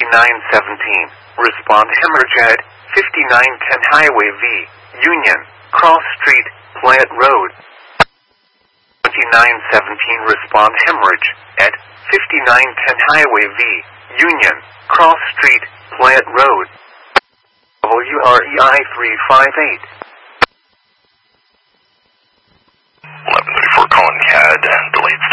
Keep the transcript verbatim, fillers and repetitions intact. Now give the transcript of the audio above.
twenty-nine seventeen. Respond hemorrhage at fifty-nine ten Highway V, Union, Cross Street, Plant Road. twenty-nine seventeen. Respond hemorrhage at fifty-nine ten Highway V, Union, Cross Street, Plant Road. W R E I three five eight. eleven thirty-four calling C A D, delayed